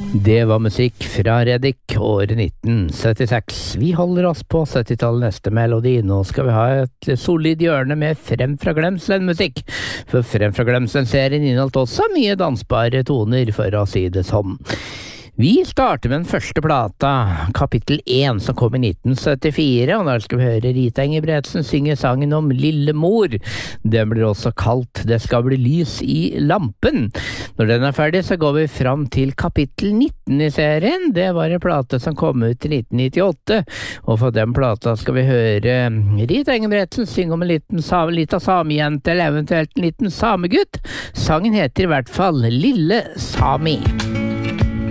Det var musikk fra Reddik, året 1976. Vi holder oss på 70-tallet neste melodi. Nå skal vi ha et solid hjørne med Frem fra glemselen-musikk. For Frem fra glemselen-serien inneholdt også mye dansbare toner, for å si det sånn. Vi starter med den første plata, kapittel 1, som kom i 1974, og der skal vi høre Rita Ingebretsen synge sangen om Lille Mor. Den blir også kalt Det skal bli lys i lampen. Når den er ferdig, så går vi fram til kapittel 19 i serien. Det var en plate som kom ut i 1998, og for den plata skal vi høre Rita Ingebretsen synge om en liten samejente, eller eventuelt en liten samegutt. Sangen heter i hvert fall Lille Sami.